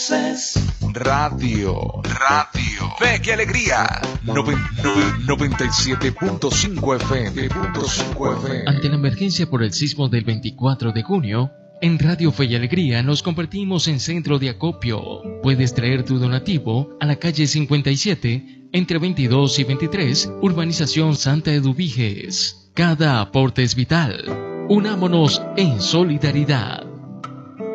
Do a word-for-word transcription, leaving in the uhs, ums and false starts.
Radio, radio, fe y alegría, noventa y siete punto cinco F M. Ante la emergencia por el sismo del veinticuatro de junio, en Radio Fe y Alegría nos convertimos en centro de acopio. Puedes traer tu donativo a la calle cincuenta y siete, entre veintidós y veintitrés, Urbanización Santa Eduviges. Cada aporte es vital. Unámonos en solidaridad.